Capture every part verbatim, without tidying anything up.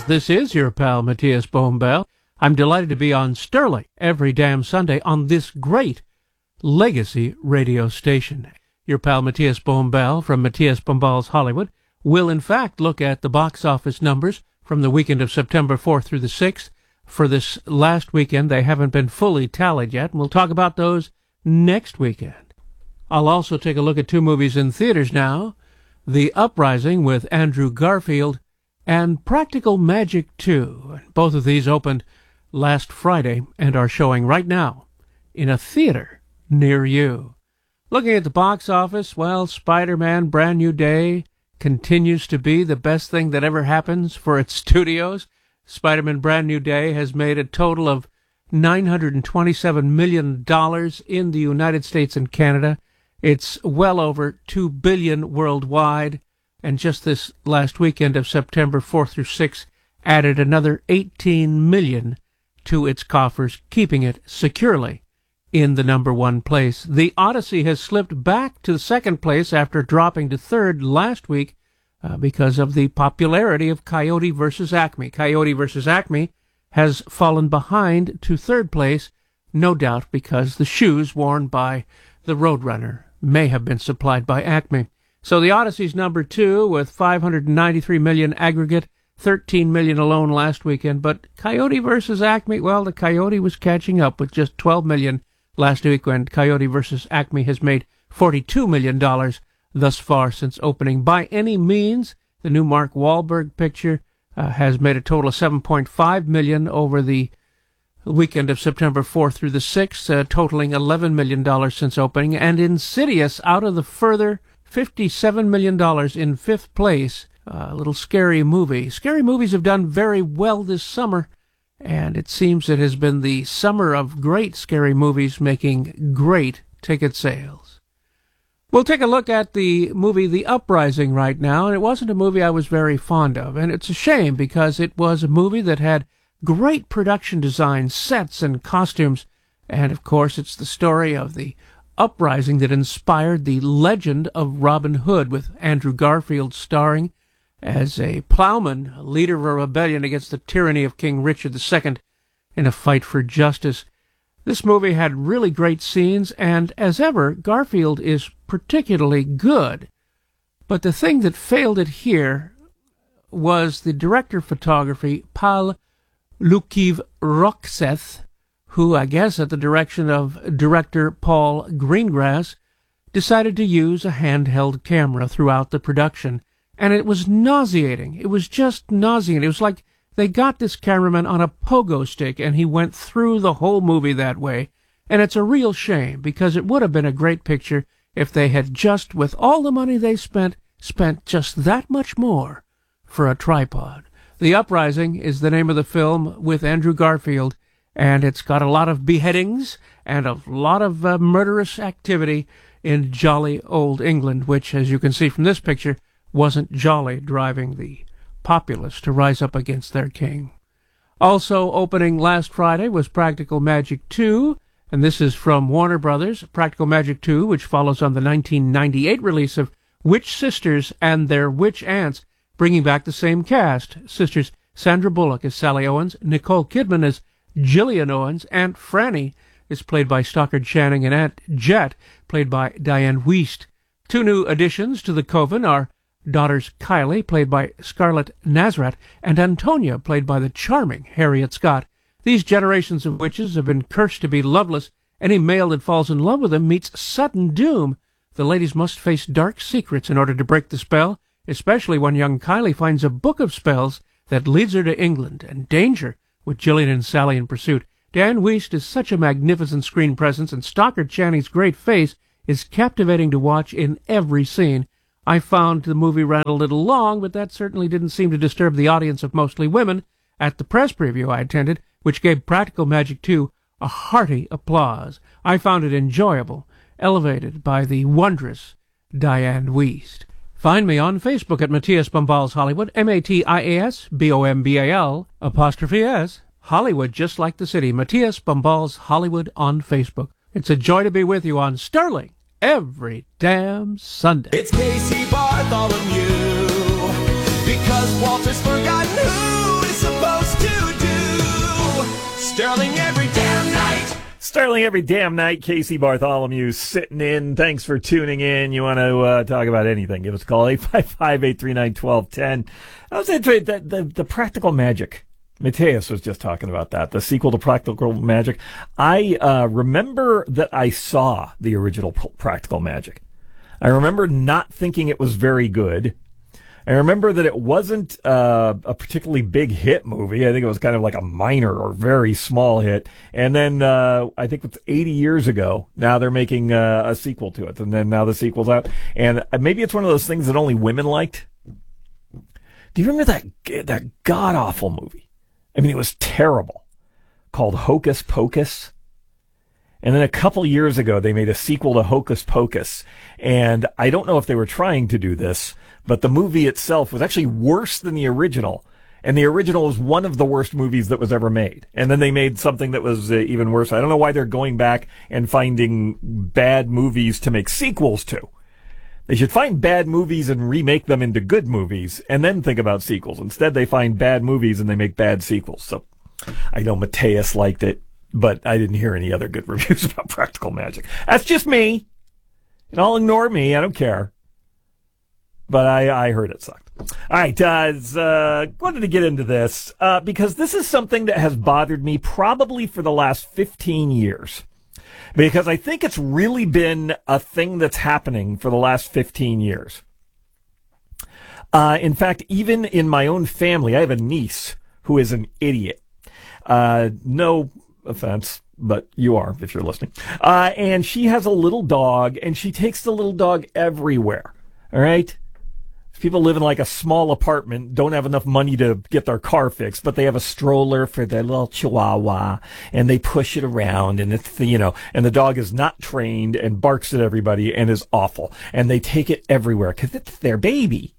This is your pal Matthias Bombell. I'm delighted to be on Sterling every damn Sunday on this great legacy radio station. Your pal Matthias Bombell from Matthias Bomball's Hollywood will in fact look at the box office numbers from the weekend of September fourth through the sixth. For this last weekend, they haven't been fully tallied yet, and we'll talk about those next weekend. I'll also take a look at two movies in theaters now, The Uprising with Andrew Garfield and Practical Magic two. Both of these opened last Friday and are showing right now in a theater near you. Looking at the box office, well, Spider-Man Brand New Day continues to be the best thing that ever happens for its studios. Spider-Man Brand New Day has made a total of nine hundred twenty-seven million dollars in the United States and Canada. It's well over two billion dollars worldwide, and just this last weekend of September fourth through sixth added another eighteen million dollars to its coffers, keeping it securely in the number one place. The Odyssey has slipped back to second place after dropping to third last week uh, because of the popularity of Coyote versus Acme. Coyote versus Acme has fallen behind to third place, no doubt because the shoes worn by the Roadrunner may have been supplied by Acme. So the Odyssey's number two with five hundred ninety-three million dollars aggregate, thirteen million dollars alone last weekend. But Coyote versus Acme, well, the Coyote was catching up with just twelve million dollars last week when Coyote versus Acme has made forty-two million dollars thus far since opening. By any means, the new Mark Wahlberg picture uh, has made a total of seven point five million dollars over the weekend of September fourth through the sixth, uh, totaling eleven million dollars since opening. And Insidious, out of the further fifty-seven million dollars in fifth place. A uh, little scary movie. Scary movies have done very well this summer, and it seems it has been the summer of great scary movies making great ticket sales. We'll take a look at the movie The Uprising right now, and it wasn't a movie I was very fond of, and it's a shame because it was a movie that had great production design, sets, and costumes, and of course it's the story of the uprising that inspired the legend of Robin Hood, with Andrew Garfield starring as a plowman, a leader of a rebellion against the tyranny of King Richard the Second in a fight for justice. This movie had really great scenes, and as ever, Garfield is particularly good. But the thing that failed it here was the director of photography, Paul Lukiv-Roxeth, who, I guess at the direction of director Paul Greengrass, decided to use a handheld camera throughout the production. And it was nauseating. It was just nauseating. It was like they got this cameraman on a pogo stick and he went through the whole movie that way. And it's a real shame because it would have been a great picture if they had just, with all the money they spent, spent just that much more for a tripod. The Uprising is the name of the film with Andrew Garfield, and it's got a lot of beheadings and a lot of uh, murderous activity in jolly old England, which, as you can see from this picture, wasn't jolly, driving the populace to rise up against their king. Also opening last Friday was Practical Magic two, and this is from Warner Brothers. Practical Magic two, which follows on the nineteen ninety-eight release of Witch Sisters and Their Witch Aunts, bringing back the same cast. Sisters Sandra Bullock as Sally Owens, Nicole Kidman as Gillian Owens, Aunt Franny is played by Stockard Channing, and Aunt Jet, played by Diane Wiest. Two new additions to the coven are daughters Kylie, played by Scarlett Nazrat, and Antonia, played by the charming Harriet Scott. These generations of witches have been cursed to be loveless. Any male that falls in love with them meets sudden doom. The ladies must face dark secrets in order to break the spell, especially when young Kylie finds a book of spells that leads her to England and danger, with Gillian and Sally in pursuit. Dan Wiest is such a magnificent screen presence, and Stockard Channing's great face is captivating to watch in every scene. I found the movie ran a little long, but that certainly didn't seem to disturb the audience of mostly women at the press preview I attended, which gave Practical Magic two a hearty applause. I found it enjoyable, elevated by the wondrous Diane Wiest. Find me on Facebook at Matthias Bomball's Hollywood, M A T I A S B O M B A L, apostrophe S, Hollywood, just like the city. Matthias Bomball's Hollywood on Facebook. It's a joy to be with you on Sterling every damn Sunday. It's Casey Bartholomew, because Walter's forgotten who to Sterling every damn night. Sterling every damn night. Casey Bartholomew sitting in. Thanks for tuning in. You want to uh, talk about anything, give us a call, eight five five, eight three nine, one two one zero. I was interested, the, the, the Practical Magic. Mateus was just talking about that, the sequel to Practical Magic. I uh, remember that I saw the original Practical Magic. I remember not thinking it was very good. I remember that it wasn't uh, a particularly big hit movie. I think it was kind of like a minor or very small hit. And then uh, I think it's eighty years ago, now they're making uh, a sequel to it. And then now the sequel's out. And maybe it's one of those things that only women liked. Do you remember that that god-awful movie? I mean, it was terrible, called Hocus Pocus. And then a couple years ago, they made a sequel to Hocus Pocus. And I don't know if they were trying to do this, but the movie itself was actually worse than the original. And the original was one of the worst movies that was ever made. And then they made something that was uh, even worse. I don't know why they're going back and finding bad movies to make sequels to. They should find bad movies and remake them into good movies and then think about sequels. Instead, they find bad movies and they make bad sequels. So I know Mateus liked it, but I didn't hear any other good reviews about Practical Magic. That's just me. And I'll ignore me. I don't care. But I, I heard it sucked. All right. I uh, uh, wanted to get into this uh, because this is something that has bothered me probably for the last fifteen years. Because I think it's really been a thing that's happening for the last fifteen years. Uh, in fact, even in my own family, I have a niece who is an idiot. Uh, no offense, but you are if you're listening. Uh, and she has a little dog, and she takes the little dog everywhere. All right? People live in like a small apartment, don't have enough money to get their car fixed, but they have a stroller for their little chihuahua, and they push it around, and it's, you know, and the dog is not trained and barks at everybody and is awful. And they take it everywhere because it's their baby.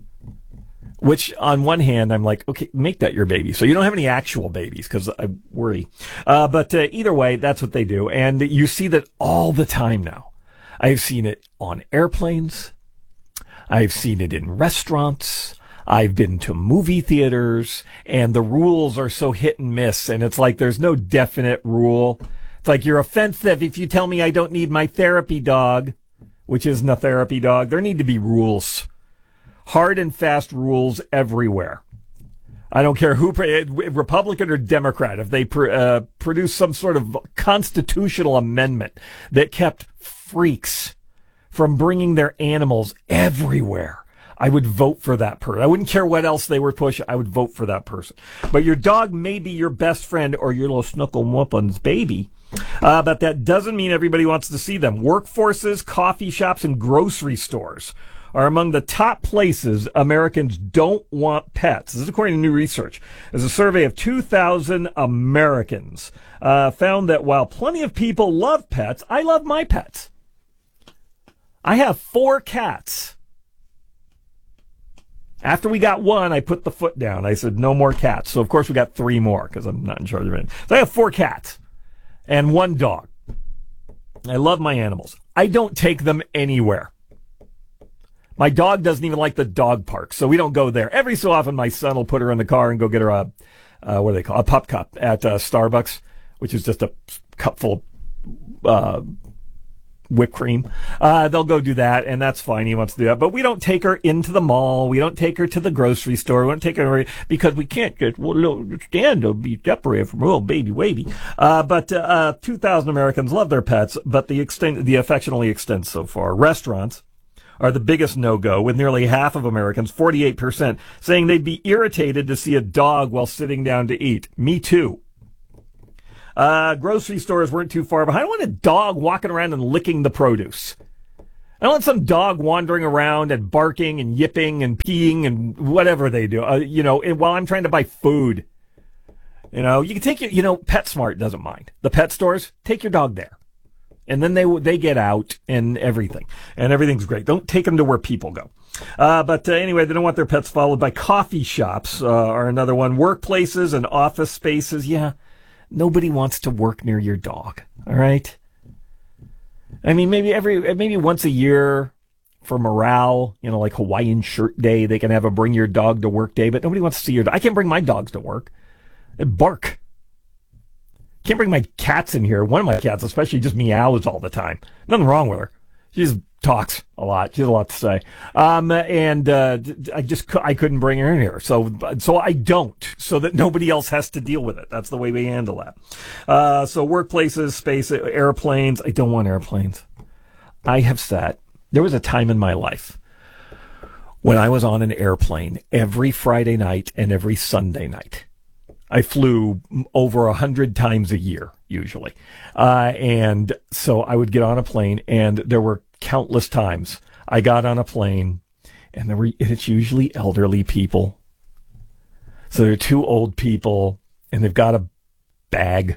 Which, on one hand, I'm like, okay, make that your baby. So you don't have any actual babies, because I worry. Uh, but uh, either way, that's what they do. And you see that all the time now. I've seen it on airplanes. I've seen it in restaurants. I've been to movie theaters, and the rules are so hit and miss, and it's like there's no definite rule. It's like you're offensive if you tell me I don't need my therapy dog, which isn't a therapy dog. There need to be rules. Hard and fast rules everywhere. I don't care who, Republican or Democrat, if they uh, produce some sort of constitutional amendment that kept freaks from bringing their animals everywhere, I would vote for that person. I wouldn't care what else they were pushing. I would vote for that person. But your dog may be your best friend or your little snuckle whumpin's baby. Uh, but that doesn't mean everybody wants to see them. Workforces, coffee shops, and grocery stores are among the top places Americans don't want pets. This is according to new research. There's a survey of two thousand Americans uh, found that while plenty of people love pets, I love my pets. I have four cats. After we got one, I put the foot down. I said, no more cats. So, of course, we got three more because I'm not in charge of it. So I have four cats and one dog. I love my animals. I don't take them anywhere. My dog doesn't even like the dog park, so we don't go there. Every so often, my son will put her in the car and go get her a, uh, what do they call it, a pup cup at uh, Starbucks, which is just a cup full of uh, whipped cream. Uh, they'll go do that, and that's fine. He wants to do that. But we don't take her into the mall. We don't take her to the grocery store. We don't take her because we can't get, well, stand to be separated from little baby wavy. Uh, but uh, two thousand Americans love their pets, but the extent, the affection only extends so far. Restaurants are the biggest no-go, with nearly half of Americans, forty-eight percent, saying they'd be irritated to see a dog while sitting down to eat. Me too. Uh, grocery stores weren't too far behind. I don't want a dog walking around and licking the produce. I don't want some dog wandering around and barking and yipping and peeing and whatever they do, uh, you know, while I'm trying to buy food. You know, you can take your, you know, PetSmart doesn't mind. The pet stores, take your dog there. And then they they get out and everything. And everything's great. Don't take them to where people go. Uh, but uh, anyway, they don't want their pets followed by coffee shops uh, are another one. Workplaces and office spaces. Yeah, nobody wants to work near your dog. All right? I mean, maybe every maybe once a year for morale, you know, like Hawaiian Shirt Day, they can have a bring your dog to work day. But nobody wants to see your dog. I can't bring my dogs to work. They bark. Can't bring my cats in here. One of my cats, especially, just meows all the time. Nothing wrong with her. She just talks a lot. She has a lot to say. Um, and uh, I just I couldn't bring her in here. So so I don't, so that nobody else has to deal with it. That's the way we handle that. Uh, so workplaces, space, airplanes. I don't want airplanes. I have sat. There was a time in my life when I was on an airplane every Friday night and every Sunday night. I flew over a hundred times a year, usually. Uh, and so I would get on a plane, and there were countless times I got on a plane, and there were, it's usually elderly people. So they're two old people, and they've got a bag,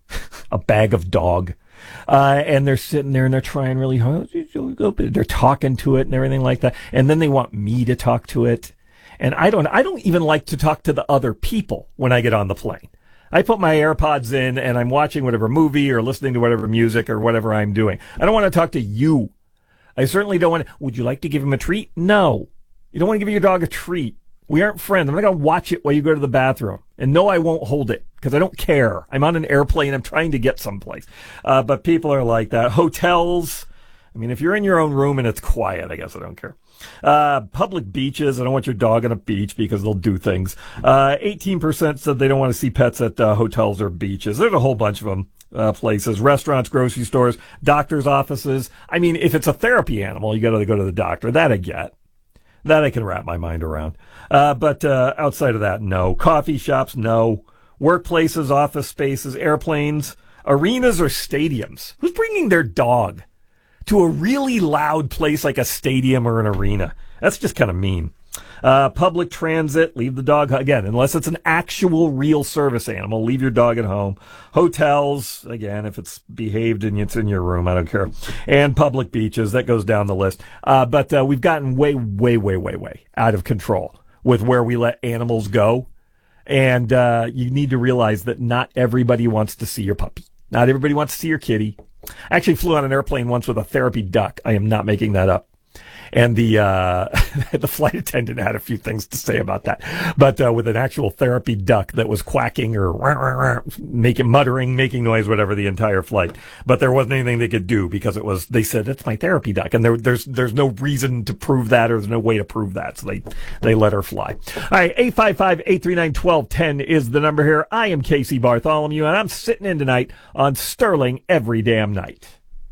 a bag of dog. Uh, and they're sitting there and they're trying really hard. They're talking to it and everything like that. And then they want me to talk to it. And I don't, I don't even like to talk to the other people when I get on the plane. I put my AirPods in and I'm watching whatever movie or listening to whatever music or whatever I'm doing. I don't want to talk to you. I certainly don't want to, would you like to give him a treat? No. You don't want to give your dog a treat. We aren't friends. I'm not going to watch it while you go to the bathroom. And no, I won't hold it because I don't care. I'm on an airplane. I'm trying to get someplace. Uh, but people are like that. Hotels. I mean, if you're in your own room and it's quiet, I guess I don't care. Uh, public beaches. I don't want your dog on a beach because they'll do things. Uh, eighteen percent said they don't want to see pets at uh, hotels or beaches. There's a whole bunch of them. Uh, places, restaurants, grocery stores, doctor's offices. I mean, if it's a therapy animal, you got to go to the doctor. That I get. That I can wrap my mind around. Uh, but uh, outside of that, no. Coffee shops, no. Workplaces, office spaces, airplanes, arenas or stadiums. Who's bringing their dog to a really loud place like a stadium or an arena? That's just kind of mean. Uh, public transit, leave the dog, again, unless it's an actual real service animal, leave your dog at home. Hotels, again, if it's behaved and it's in your room, I don't care. And public beaches, that goes down the list. Uh, but uh, we've gotten way, way, way, way, way out of control with where we let animals go. And uh, you need to realize that not everybody wants to see your puppy. Not everybody wants to see your kitty. I actually flew on an airplane once with a therapy duck. I am not making that up. And the uh, the flight attendant had a few things to say about that. But uh, with an actual therapy duck that was quacking or rah, rah, rah, making, muttering, making noise, whatever, the entire flight. But there wasn't anything they could do because it was, they said, it's my therapy duck. And there, there's there's no reason to prove that, or there's no way to prove that. So they, they let her fly. All right, eight five five, eight three nine, one two one zero is the number here. I am Casey Bartholomew, and I'm sitting in tonight on Sterling every damn night.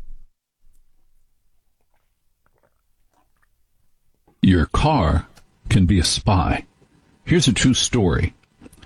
Your car can be a spy. Here's a true story.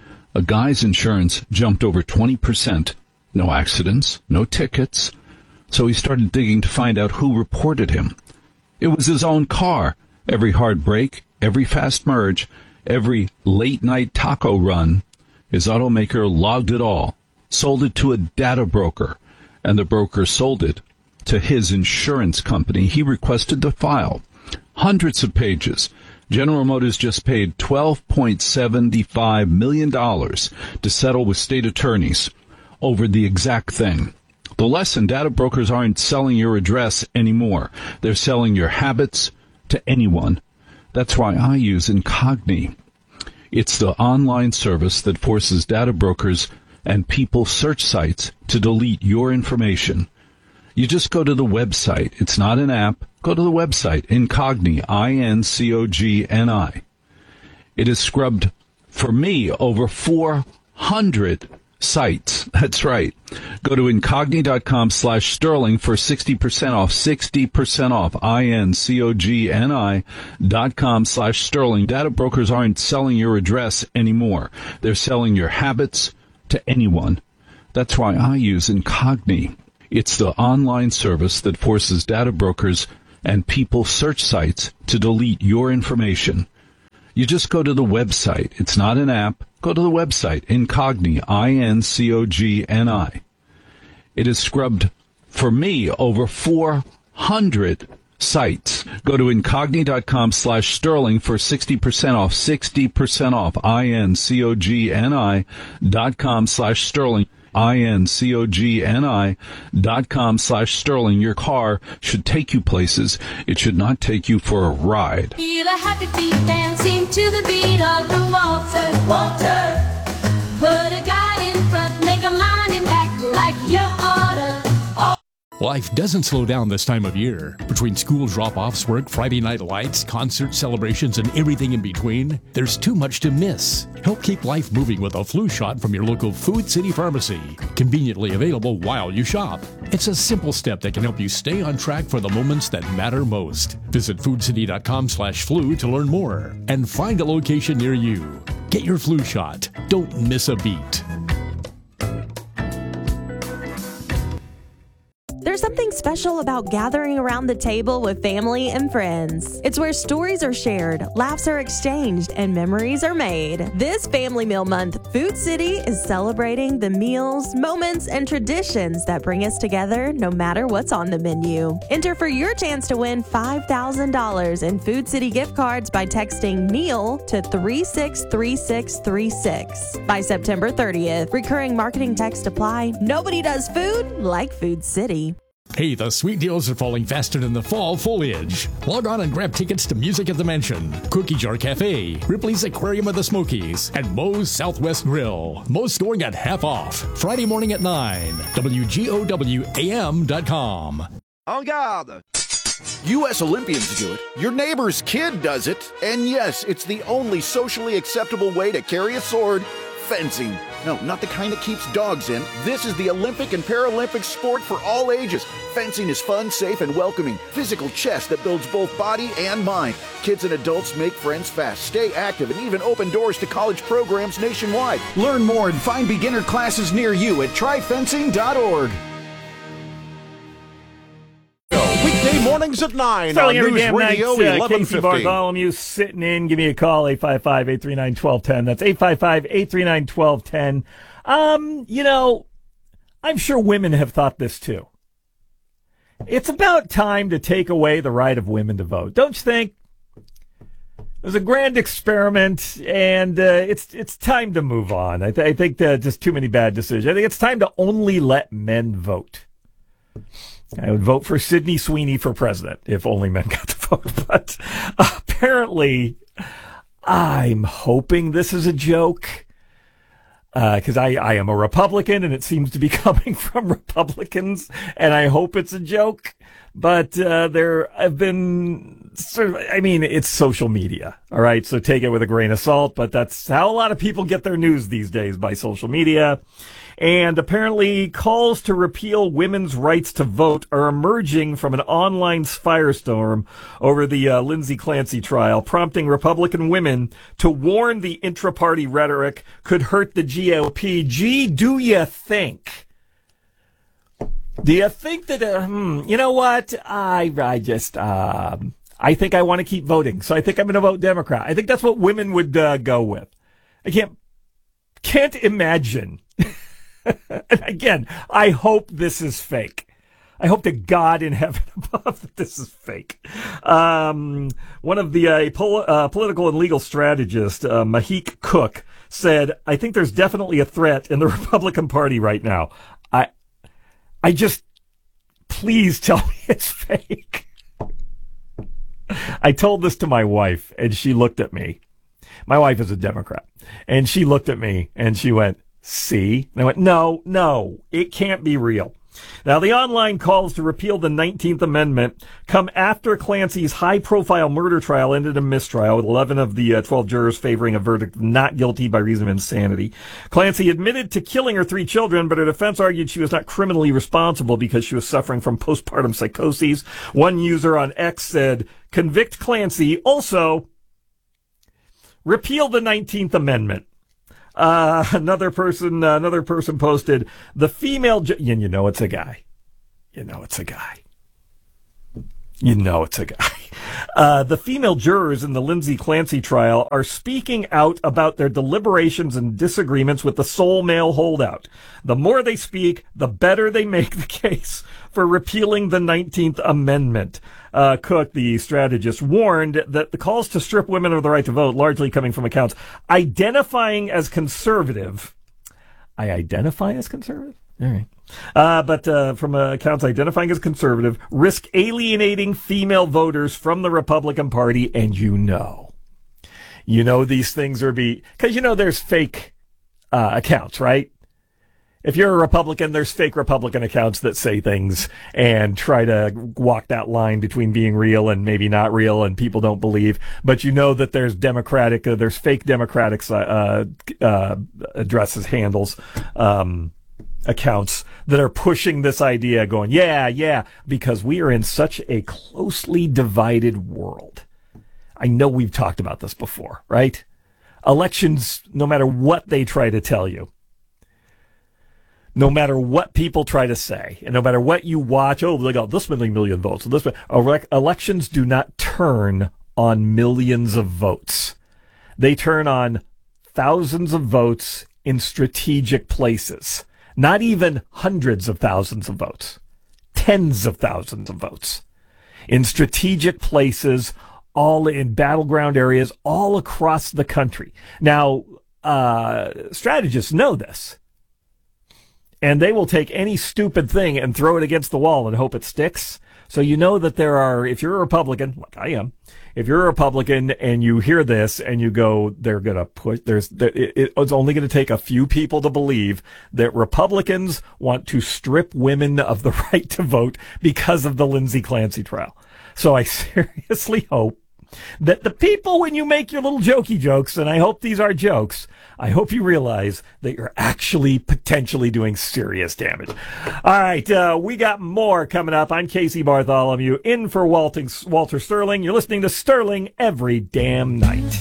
A guy's insurance jumped over twenty percent. No accidents, no tickets. So he started digging to find out who reported him. It was his own car. Every hard brake, every fast merge, every late-night taco run. His automaker logged it all, sold it to a data broker, and the broker sold it to his insurance company. He requested the file. Hundreds of pages. General Motors just paid twelve point seven five million dollars to settle with state attorneys over the exact thing. The lesson, data brokers aren't selling your address anymore. They're selling your habits to anyone. That's why I use Incogni. It's the online service that forces data brokers and people search sites to delete your information. You just go to the website. It's not an app. Go to the website, Incogni, I N C O G N I. It has scrubbed, for me, over four hundred sites. That's right. Go to Incogni.com slash Sterling for sixty percent off. sixty percent off. I N C O G N I dot com slash Sterling. Data brokers aren't selling your address anymore. They're selling your habits to anyone. That's why I use Incogni. It's the online service that forces data brokers and people search sites to delete your information. You just go to the website. It's not an app. Go to the website, Incogni, I N C O G N I. It has scrubbed, for me, over four hundred sites. Go to Incogni.com slash Sterling for sixty percent off. sixty percent off. I N C O G N I dot com slash Sterling. I N C O G N I dot com slash Sterling. Your car should take you places. It should not take you for a ride. Feel a happy feet dancing to the beat of the waltz. Walter, put a guy in front, make a line in back. Life doesn't slow down this time of year. Between school drop-offs, work, Friday night lights, concert celebrations, and everything in between, there's too much to miss. Help keep life moving with a flu shot from your local Food City Pharmacy. Conveniently available while you shop. It's a simple step that can help you stay on track for the moments that matter most. Visit foodcity.com slash flu to learn more and find a location near you. Get your flu shot. Don't miss a beat. There's something special about gathering around the table with family and friends. It's where stories are shared, laughs are exchanged, and memories are made. This Family Meal Month, Food City is celebrating the meals, moments, and traditions that bring us together no matter what's on the menu. Enter for your chance to win five thousand dollars in Food City gift cards by texting MEAL to three six three six three six. By September thirtieth, recurring marketing text apply. Nobody does food like Food City. Hey, the sweet deals are falling faster than the fall foliage. Log on and grab tickets to Music at the Mansion, Cookie Jar Cafe, Ripley's Aquarium of the Smokies, and Moe's Southwest Grill. Most going at half off. Friday morning at nine. W G O W A M dot com. En garde! U S Olympians do it, your neighbor's kid does it, and yes, it's the only socially acceptable way to carry a sword: fencing. No, not the kind that keeps dogs in. This is the Olympic and Paralympic sport for all ages. Fencing is fun, safe, and welcoming. Physical chess that builds both body and mind. Kids and adults make friends fast, stay active, and even open doors to college programs nationwide. Learn more and find beginner classes near you at try fencing dot org. Weekday mornings at nine Starting on every News damn Radio night, uh, eleven Casey fifty. Bartholomew sitting in. Give me a call, eight five five, eight three nine, one two one zero. That's eight five five, eight three nine, one two one zero. Um, you know, I'm sure women have thought this too. It's about time to take away the right of women to vote. Don't you think? It was a grand experiment, and uh, it's it's time to move on. I, th- I think uh, just too many bad decisions. I think it's time to only let men vote. I would vote for Sydney Sweeney for president if only men got to vote. But apparently, I'm hoping this is a joke because uh, I, I am a Republican and it seems to be coming from Republicans, and I hope it's a joke. But uh, there have been sort of, I mean, it's social media, all right? So take it with a grain of salt, but that's how a lot of people get their news these days, by social media. And apparently calls to repeal women's rights to vote are emerging from an online firestorm over the uh, Lindsay Clancy trial, prompting Republican women to warn the intra-party rhetoric could hurt the G O P. Gee, do you think? Do you think that, uh, hmm, you know what? I, I just, um, I think I want to keep voting. So I think I'm going to vote Democrat. I think that's what women would uh, go with. I can't, can't imagine. And again, I hope this is fake. I hope to God in heaven above that this is fake. Um, one of the uh, pol- uh, political and legal strategist, uh, Mahik Cook, said, I think there's definitely a threat in the Republican Party right now. I, I just, please tell me it's fake. I told this to my wife, and she looked at me. My wife is a Democrat. And she looked at me, and she went, see? And I went, no, no, it can't be real. Now, the online calls to repeal the nineteenth Amendment come after Clancy's high-profile murder trial ended in mistrial, with eleven of the uh, twelve jurors favoring a verdict not guilty by reason of insanity. Clancy admitted to killing her three children, but her defense argued she was not criminally responsible because she was suffering from postpartum psychoses. One user on X said, convict Clancy. Also, repeal the nineteenth Amendment. Uh, another person, uh, another person posted the female, ju- and you know it's a guy. You know it's a guy. You know it's a guy. Uh, the female jurors in the Lindsay Clancy trial are speaking out about their deliberations and disagreements with the sole male holdout. The more they speak, the better they make the case for repealing the nineteenth Amendment. Uh, Cook, the strategist, warned that the calls to strip women of the right to vote, largely coming from accounts identifying as conservative. I identify as conservative? All right. Uh, but uh, from uh, accounts identifying as conservative, risk alienating female voters from the Republican Party. And you know, you know these things are be, because you know there's fake uh, accounts, right? If you're a Republican, there's fake Republican accounts that say things and try to walk that line between being real and maybe not real, and people don't believe. But you know that there's Democratic, uh, there's fake Democratic uh, uh, addresses, handles, um, accounts that are pushing this idea, going, yeah, yeah, because we are in such a closely divided world. I know we've talked about this before, right? Elections, no matter what they try to tell you, no matter what people try to say, and no matter what you watch, oh, they got this many million votes. This elections do not turn on millions of votes. They turn on thousands of votes in strategic places. Not even hundreds of thousands of votes. Tens of thousands of votes. In strategic places, all in battleground areas, all across the country. Now, uh, strategists know this. And they will take any stupid thing and throw it against the wall and hope it sticks. So you know that there are, if you're a Republican, like I am, if you're a Republican and you hear this and you go, they're going to push, there's, it, it's only going to take a few people to believe that Republicans want to strip women of the right to vote because of the Lindsey Clancy trial. So I seriously hope that the people, when you make your little jokey jokes, and I hope these are jokes, I hope you realize that you're actually potentially doing serious damage. All right, uh, we got more coming up. I'm Casey Bartholomew, in for Walter, Walter Sterling. You're listening to Sterling every damn night.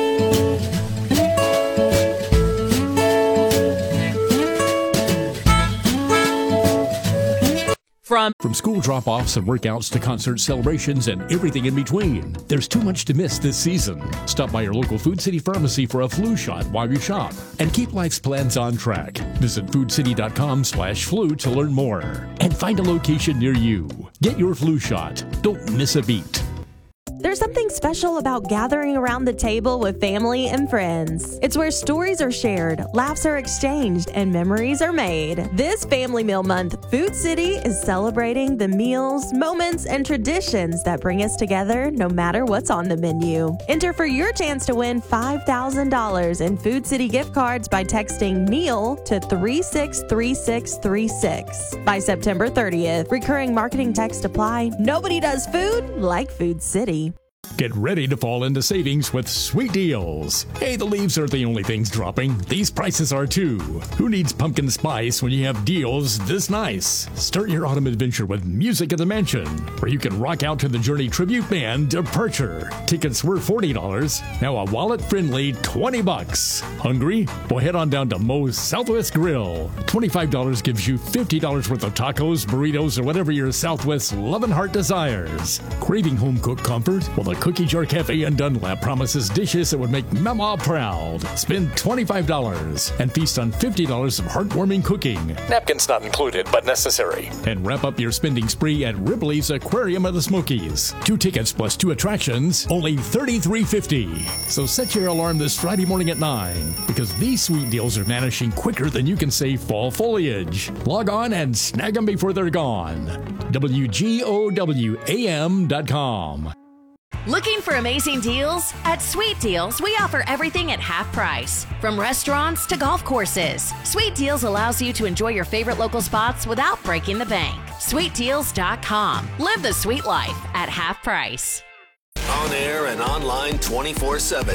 From From school drop-offs and workouts to concert celebrations and everything in between, there's too much to miss this season. Stop by your local Food City pharmacy for a flu shot while you shop, and keep life's plans on track. Visit foodcity.com slash flu to learn more, and find a location near you. Get your flu shot. Don't miss a beat. There's something special about gathering around the table with family and friends. It's where stories are shared, laughs are exchanged, and memories are made. This Family Meal Month, Food City is celebrating the meals, moments, and traditions that bring us together no matter what's on the menu. Enter for your chance to win five thousand dollars in Food City gift cards by texting meal to three six three six three six by September thirtieth. Recurring marketing text apply. Nobody does food like Food City. Get ready to fall into savings with sweet deals. Hey, the leaves aren't the only things dropping. These prices are too. Who needs pumpkin spice when you have deals this nice? Start your autumn adventure with Music at the Mansion, where you can rock out to the Journey tribute band Departure. Tickets were forty dollars. Now a wallet-friendly twenty bucks. Hungry? Well, head on down to Moe's Southwest Grill. twenty-five dollars gives you fifty dollars worth of tacos, burritos, or whatever your Southwest loving heart desires. Craving home-cooked comfort? Well, the Cookie Jar Cafe in Dunlap promises dishes that would make Mama proud. Spend twenty-five dollars and feast on fifty dollars of heartwarming cooking. Napkins not included, but necessary. And wrap up your spending spree at Ripley's Aquarium of the Smokies. Two tickets plus two attractions, only thirty-three fifty. So set your alarm this Friday morning at nine, because these sweet deals are vanishing quicker than you can say fall foliage. Log on and snag them before they're gone. W G O W A M dot com. Looking for amazing deals? At Sweet Deals, we offer everything at half price. From restaurants to golf courses, Sweet Deals allows you to enjoy your favorite local spots without breaking the bank. sweet deals dot com. Live the sweet life at half price. On air and online twenty-four seven.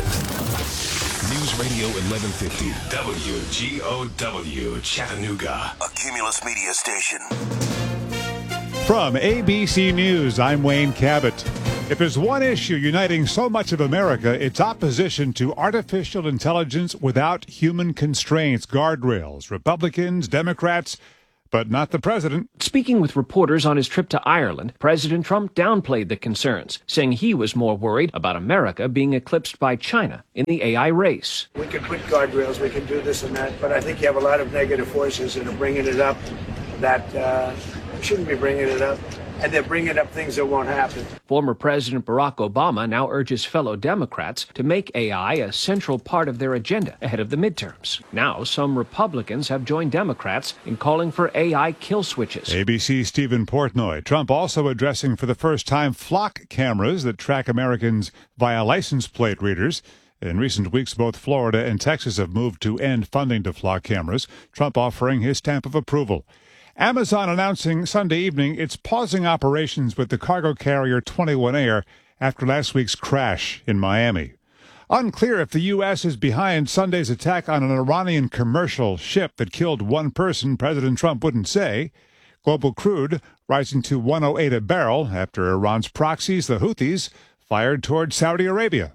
News Radio eleven fifty, W G O W, Chattanooga. A Cumulus Media station. From A B C News, I'm Wayne Cabot. If there's one issue uniting so much of America, it's opposition to artificial intelligence without human constraints, guardrails. Republicans, Democrats, but not the president. Speaking with reporters on his trip to Ireland, President Trump downplayed the concerns, saying he was more worried about America being eclipsed by China in the A I race. We can put guardrails, we can do this and that, but I think you have a lot of negative forces that are bringing it up that uh, shouldn't be bringing it up. And they're bringing up things that won't happen. Former President Barack Obama now urges fellow Democrats to make A I a central part of their agenda ahead of the midterms. Now, some Republicans have joined Democrats in calling for A I kill switches. A B C's Stephen Portnoy. Trump also addressing for the first time flock cameras that track Americans via license plate readers. In recent weeks, both Florida and Texas have moved to end funding to flock cameras, Trump offering his stamp of approval. Amazon announcing Sunday evening it's pausing operations with the cargo carrier twenty-one Air after last week's crash in Miami. Unclear if the U S is behind Sunday's attack on an Iranian commercial ship that killed one person, President Trump wouldn't say. Global crude rising to one oh eight a barrel after Iran's proxies, the Houthis, fired toward Saudi Arabia.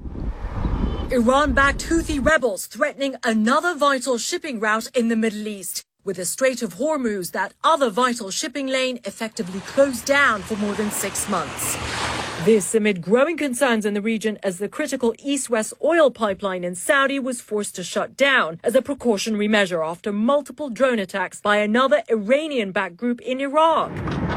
Iran-backed Houthi rebels threatening another vital shipping route in the Middle East, with the Strait of Hormuz, that other vital shipping lane, effectively closed down for more than six months. This amid growing concerns in the region as the critical east-west oil pipeline in Saudi was forced to shut down as a precautionary measure after multiple drone attacks by another Iranian-backed group in Iraq.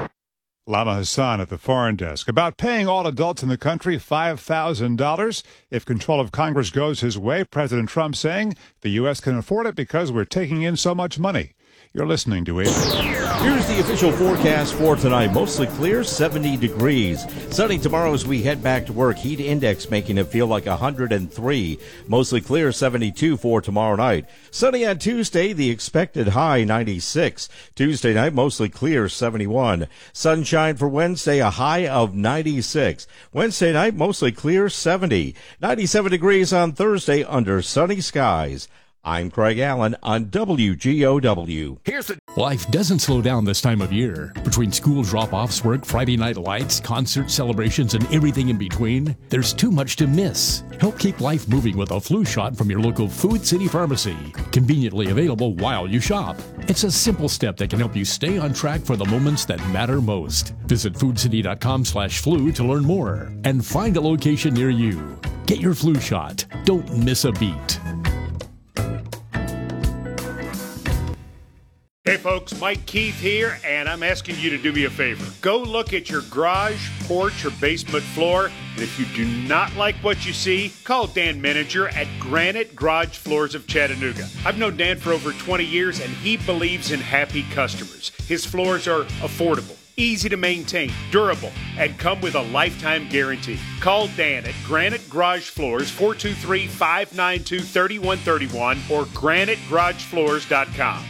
Lama Hassan at the Foreign Desk about paying all adults in the country five thousand dollars if control of Congress goes his way. President Trump saying the U S can afford it because we're taking in so much money. You're listening to it. Here's the official forecast for tonight. Mostly clear, seventy degrees. Sunny tomorrow as we head back to work. Heat index making it feel like one hundred three. Mostly clear, seventy-two for tomorrow night. Sunny on Tuesday, the expected high, ninety-six. Tuesday night, mostly clear, seventy-one. Sunshine for Wednesday, a high of ninety-six. Wednesday night, mostly clear, seventy. ninety-seven degrees on Thursday under sunny skies. I'm Craig Allen on W G O W. Here's the Life doesn't slow down this time of year. Between school drop-offs, work, Friday night lights, concert celebrations, and everything in between, there's too much to miss. Help keep life moving with a flu shot from your local Food City Pharmacy. Conveniently available while you shop. It's a simple step that can help you stay on track for the moments that matter most. Visit foodcity.com slash flu to learn more and find a location near you. Get your flu shot. Don't miss a beat. Hey folks, Mike Keith here, and I'm asking you to do me a favor. Go look at your garage, porch, or basement floor, and if you do not like what you see, call Dan Menninger at Granite Garage Floors of Chattanooga. I've known Dan for over twenty years, and he believes in happy customers. His floors are affordable, easy to maintain, durable, and come with a lifetime guarantee. Call Dan at Granite Garage Floors, four two three, five nine two, three one three one, or granite garage floors dot com.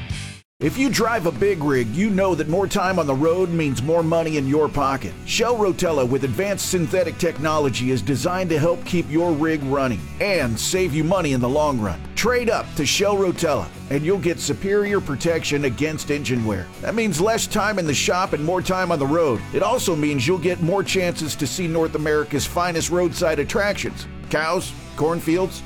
If you drive a big rig, you know that more time on the road means more money in your pocket. Shell Rotella with advanced synthetic technology is designed to help keep your rig running and save you money in the long run. Trade up to Shell Rotella and you'll get superior protection against engine wear. That means less time in the shop and more time on the road. It also means you'll get more chances to see North America's finest roadside attractions. Cows, cornfields,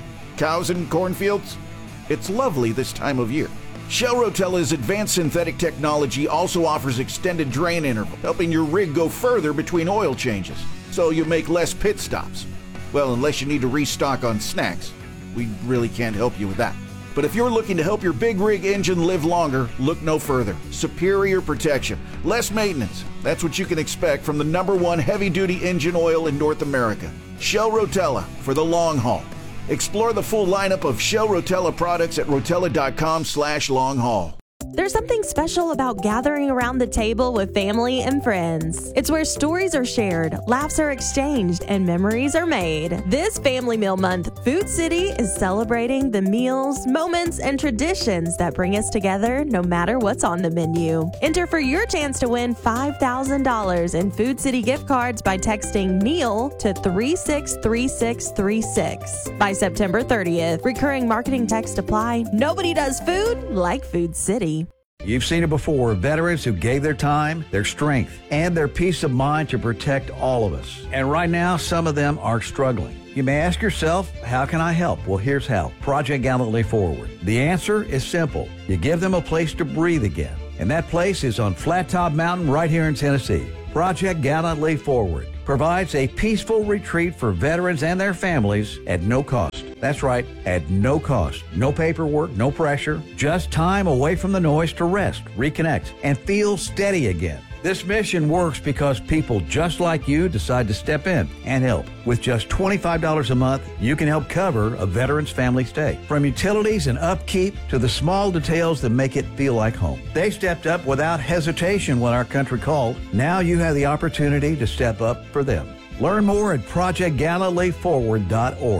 cows and cornfields. It's lovely this time of year. Shell Rotella's advanced synthetic technology also offers extended drain interval, helping your rig go further between oil changes, so you make less pit stops. Well, unless you need to restock on snacks. We really can't help you with that. But if you're looking to help your big rig engine live longer, look no further. Superior protection, less maintenance. That's what you can expect from the number one heavy-duty engine oil in North America. Shell Rotella for the long haul. Explore the full lineup of Shell Rotella products at rotella.com slash long haul. There's something special about gathering around the table with family and friends. It's where stories are shared, laughs are exchanged, and memories are made. This Family Meal Month, Food City is celebrating the meals, moments, and traditions that bring us together no matter what's on the menu. Enter for your chance to win five thousand dollars in Food City gift cards by texting MEAL to three six three six three six. By September thirtieth, recurring marketing text apply. Nobody does food like Food City. You've seen it before, veterans who gave their time, their strength, and their peace of mind to protect all of us. And right now, some of them are struggling. You may ask yourself, how can I help? Well, here's how. Project Gallantly Forward. The answer is simple. You give them a place to breathe again. And that place is on Flat Top Mountain right here in Tennessee. Project Gallantly Forward provides a peaceful retreat for veterans and their families at no cost. That's right, at no cost. No paperwork, no pressure, just time away from the noise to rest, reconnect, and feel steady again. This mission works because people just like you decide to step in and help. With just twenty-five dollars a month, you can help cover a veteran's family stay. From utilities and upkeep to the small details that make it feel like home. They stepped up without hesitation when our country called. Now you have the opportunity to step up for them. Learn more at project gallantly forward dot org.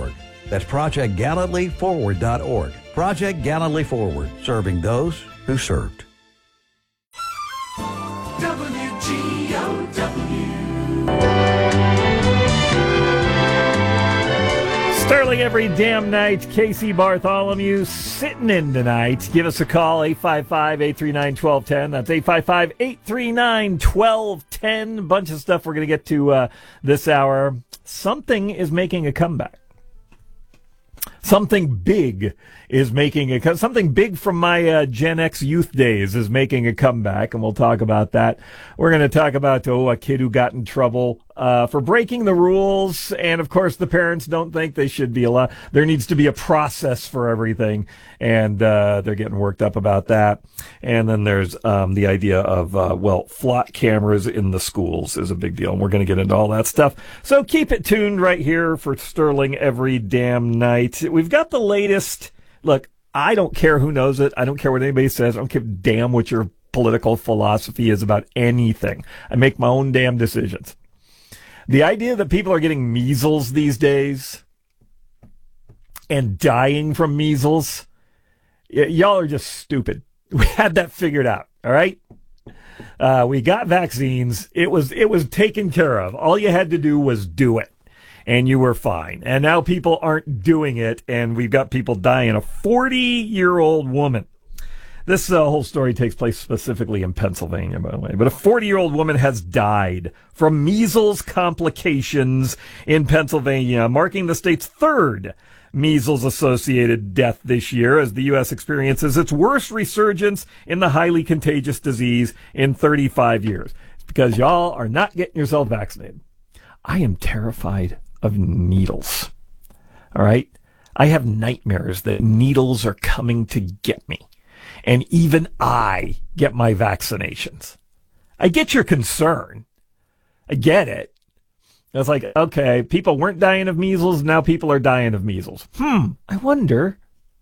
That's project gallantly forward dot org. Project Gallantly Forward, serving those who served. W G O W. Sterling every damn night. Casey Bartholomew sitting in tonight. Give us a call, eight five five, eight three nine, one two one zero. That's eight five five, eight three nine, one two one zero. Bunch of stuff we're going to get to uh, this hour. Something is making a comeback. Something big is making a something big from my uh, Gen X youth days is making a comeback, and we'll talk about that. We're going to talk about oh, a kid who got in trouble uh, for breaking the rules, and of course the parents don't think they should be allowed. There needs to be a process for everything, and uh, they're getting worked up about that. And then there's um, the idea of uh, well, flock cameras in the schools is a big deal, and we're going to get into all that stuff. So keep it tuned right here for Sterling every damn night. We've got the latest. Look, I don't care who knows it. I don't care what anybody says. I don't give a damn what your political philosophy is about anything. I make my own damn decisions. The idea that people are getting measles these days and dying from measles, y- y'all are just stupid. We had that figured out, all right? Uh, we got vaccines. It was it was taken care of. All you had to do was do it. And you were fine. And now people aren't doing it, and we've got people dying. A forty-year-old woman. This uh, whole story takes place specifically in Pennsylvania, by the way. But a forty-year-old woman has died from measles complications in Pennsylvania, marking the state's third measles-associated death this year as the U S experiences its worst resurgence in the highly contagious disease in thirty-five years. It's because y'all are not getting yourself vaccinated. I am terrified of needles. All right? I have nightmares that needles are coming to get me. And even I get my vaccinations. I get your concern. I get it. It's like, okay, people weren't dying of measles, now people are dying of measles. Hmm, I wonder.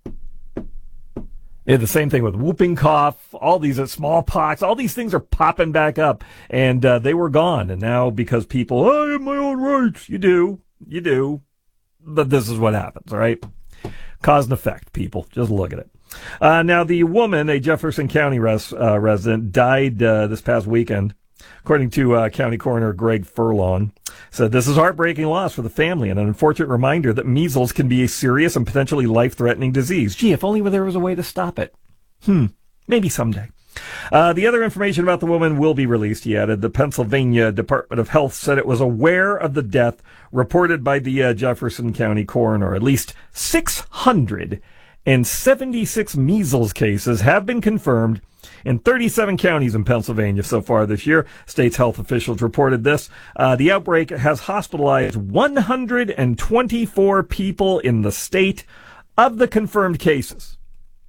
Yeah, the same thing with whooping cough, all these uh, smallpox, all these things are popping back up, and uh, they were gone. And now because people, oh, I have my own rights. You do. You do. But this is what happens, all right? Cause and effect, people. Just look at it. Uh, now, the woman, a Jefferson County res- uh, resident, died uh, this past weekend. According to uh, County Coroner Greg Furlong, said this is heartbreaking loss for the family and an unfortunate reminder that measles can be a serious and potentially life-threatening disease. Gee, if only there was a way to stop it. Hmm, maybe someday. Uh, the other information about the woman will be released, he added. The Pennsylvania Department of Health said it was aware of the death reported by the uh, Jefferson County Coroner. At least six hundred seventy-six measles cases have been confirmed in thirty-seven counties in Pennsylvania so far this year. State's health officials reported this. Uh, the outbreak has hospitalized one hundred twenty-four people in the state. Of the confirmed cases,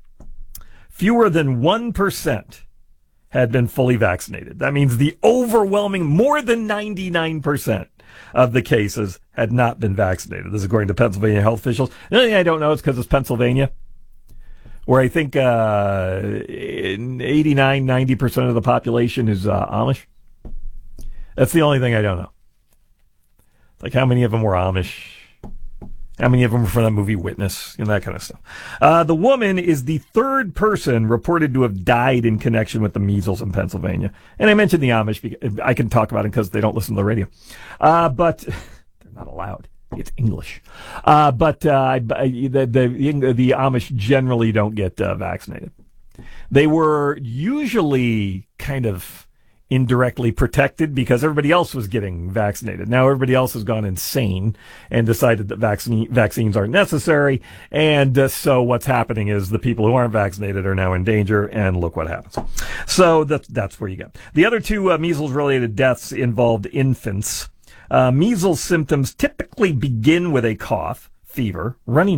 fewer than one percent had been fully vaccinated. That means the overwhelming, more than ninety-nine percent of the cases had not been vaccinated. This is according to Pennsylvania health officials. The only thing I don't know is because it's Pennsylvania, where I think uh, eighty-nine, ninety percent of the population is uh, Amish. That's the only thing I don't know. Like how many of them were Amish? How many of them were from that movie Witness? And that kind of stuff. Uh, the woman is the third person reported to have died in connection with the measles in Pennsylvania. And I mentioned the Amish because I can talk about it because they don't listen to the radio. Uh, but they're not allowed. It's English. Uh, but uh, the, the, the Amish generally don't get uh, vaccinated. They were usually kind of indirectly protected because everybody else was getting vaccinated. Now everybody else has gone insane and decided that vaccine, vaccines aren't necessary. And uh, so what's happening is the people who aren't vaccinated are now in danger, and look what happens. So that, that's where you go. The other two uh, measles-related deaths involved infants. Uh, measles symptoms typically begin with a cough, fever, runny